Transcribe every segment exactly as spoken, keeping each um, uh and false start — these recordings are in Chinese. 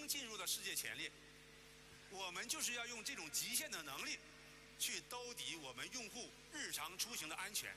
进入了世界前列。我们就是要用这种极限的能力，去兜底我们用户日常出行的安全。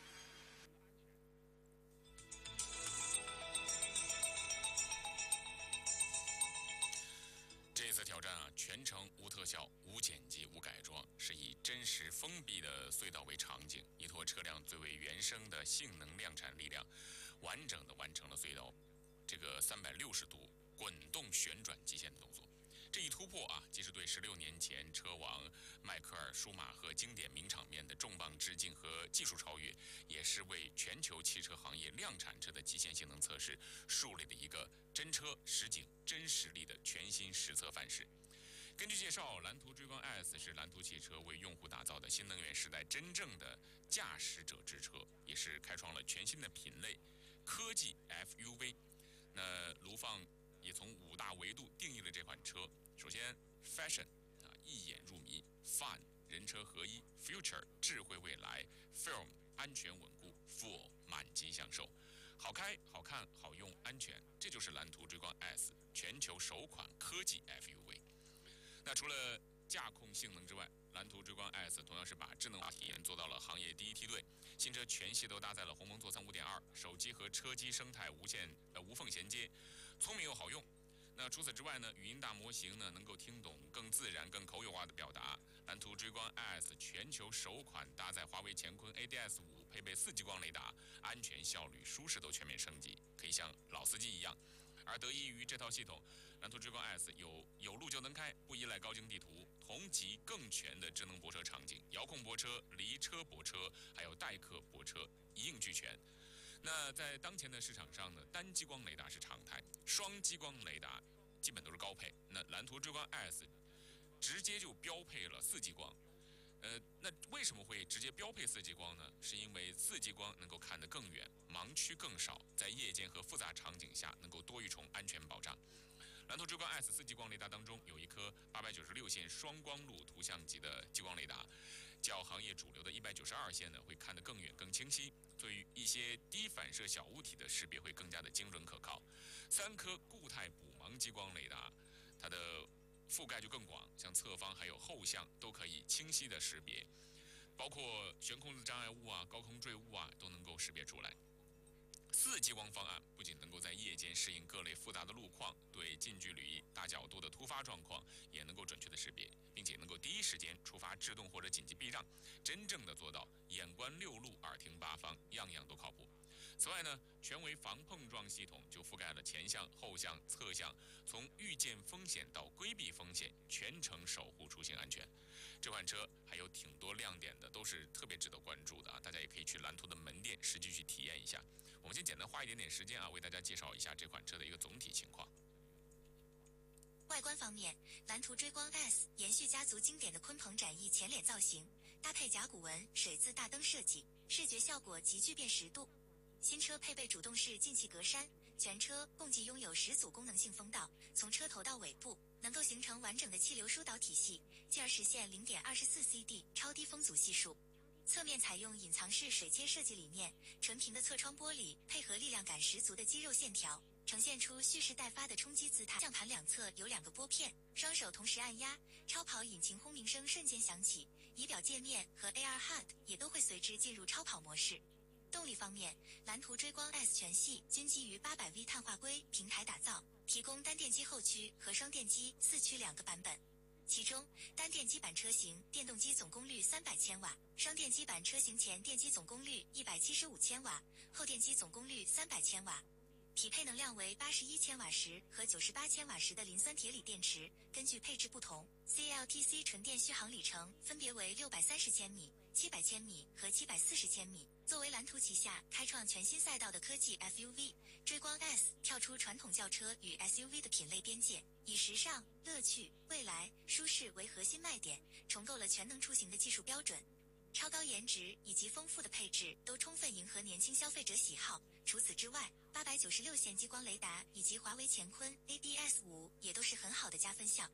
这次挑战啊，全程无特效、无剪辑、无改装，是以真实封闭的隧道为场景，依托车辆最为原生的性能量产力量，完整的完成了隧道这个三百六十度滚动旋转极限的动作。这一突破啊，既是对十六年前车王迈克尔舒马赫经典名场面的重磅致敬和技术超越，也是为全球汽车行业量产车的极限性能测试树立了一个真车实景真实力的全新实测范式。根据介绍，蓝图追光 S 是蓝图汽车为用户打造的新能源时代真正的驾驶者之车，也是开创了全新的品类科技 F U V。那卢放也从五大维度定义了这款车。首先 ，fashion 啊，一眼入迷 ；fun 人车合一 ；future 智慧未来 ；firm 安全稳固 ；full 满级享受。好开、好看、好用、安全，这就是蓝图追光 S 全球首款科技 F U V。那除了驾控性能之外，蓝图追光 S 同样是把智能化体验做到了行业第一梯队。新车全系都搭载了鸿蒙座舱 五点二， 手机和车机生态无线呃无缝衔接，聪明又好用。那除此之外呢，语音大模型呢能够听懂更自然、更口语化的表达。蓝图追光 S 全球首款搭载华为乾坤 A D S 五，配备四激光雷达，安全、效率、舒适都全面升级，可以像老司机一样。而得益于这套系统，蓝图追光 S 有有路就能开，不依赖高精地图，同级更全的智能泊车场景，遥控泊车、离车泊车，还有代客泊车一应俱全。那在当前的市场上呢，单激光雷达是常态，双激光雷达基本都是高配。那蓝图追光 S 直接就标配了四激光。呃，那为什么会直接标配四激光呢？是因为四激光能够看得更远，盲区更少，在夜间和复杂场景下能够多一重安全保障。蓝图追光 S 四激光雷达当中有一颗八百九十六线双光路图像级的激光雷达，较行业主流的一百九十二线呢会看得更远更清晰，对于一些低反射小物体的识别会更加的精准可靠。三颗固态补盲激光雷达，它的覆盖就更广，像侧方还有后向都可以清晰的识别，包括悬空的障碍物啊、高空坠物啊都能够识别出来。四激光方案不仅能够在夜间适应各类复杂的路况，对近距离大角度的突发状况也能够准确的识别，并且能够第一时间触发制动或者紧急避让，真正的做到眼观六路，耳听八方，样样都靠谱。此外呢，全为防碰撞系统就覆盖了前向、后向、侧向，从预见风险到规避风险，全程守护出行安全。这款车还有挺多亮点的，都是特别值得关注的啊！大家也可以去蓝图的门店实际去体验一下。我们先简单花一点点时间啊，为大家介绍一下这款车的一个总体情况。 外观方面，蓝图追光 S 延续家族经典的鲲鹏展翼前脸造型，搭配甲骨文水字大灯设计，视觉效果极具辨识度。新车配备主动式进气格栅，全车共计拥有十组功能性风道，从车头到尾部能够形成完整的气流疏导体系，进而实现 零点二四 C D 超低风阻系数。侧面采用隐藏式水切设计理念，纯平的侧窗玻璃配合力量感十足的肌肉线条，呈现出蓄势待发的冲击姿态。降盘两侧有两个拨片，双手同时按压，超跑引擎轰鸣声瞬间响起，仪表界面和 A R H U D 也都会随之进入超跑模式。动力方面，蓝图追光 S 全系均基于 八百 V 碳化硅平台打造，提供单电机后驱和双电机四驱两个版本。其中，单电机版车型电动机总功率三百千瓦，双电机版车型前电机总功率一百七十五千瓦，后电机总功率三百千瓦。匹配能量为八十一千瓦时和九十八千瓦时的磷酸铁锂电池，根据配置不同 ，C L T C 纯电续航里程分别为六百三十千米、七百千米和七百四十千米。作为蓝图旗下开创全新赛道的科技 F U V， 追光 S 跳出传统轿车与 S U V 的品类边界，以时尚、乐趣、未来、舒适为核心卖点，重构了全能出行的技术标准。超高颜值以及丰富的配置都充分迎合年轻消费者喜好。除此之外，八百九十六线激光雷达以及华为乾坤 A D S 五 也都是很好的加分项。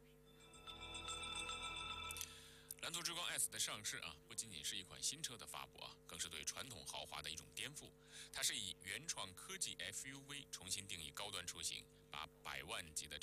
蓝图追光 S 的上市啊，不仅仅是一款新车的发布啊，更是对传统豪华的一种颠覆。它是以原创科技 F U V 重新定义高端出行，把百万级的